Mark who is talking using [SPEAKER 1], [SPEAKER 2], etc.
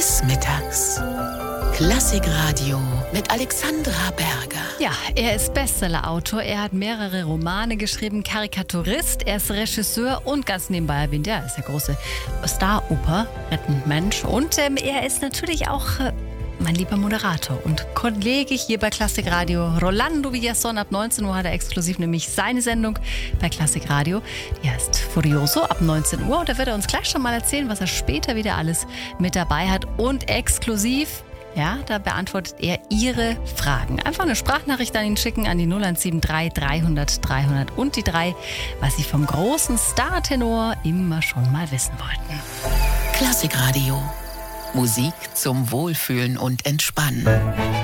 [SPEAKER 1] Bis mittags. Klassikradio mit Alexandra Berger.
[SPEAKER 2] Ja, er ist Bestsellerautor, er hat mehrere Romane geschrieben, Karikaturist, er ist Regisseur und ganz nebenbei erwähnt, er ist der große Star-Oper-Rettenmensch und er ist natürlich auch mein lieber Moderator und Kollege hier bei Klassikradio. Rolando Villazón, ab 19 Uhr hat er exklusiv nämlich seine Sendung bei Klassikradio. Die heißt Furioso, ab 19 Uhr und da wird er uns gleich schon mal erzählen, was er später wieder alles mit dabei hat und exklusiv. Ja, da beantwortet er Ihre Fragen. Einfach eine Sprachnachricht an ihn schicken, an die 0173 300 300 und die 3, was Sie vom großen Startenor immer schon mal wissen wollten.
[SPEAKER 1] Klassikradio. Musik zum Wohlfühlen und Entspannen.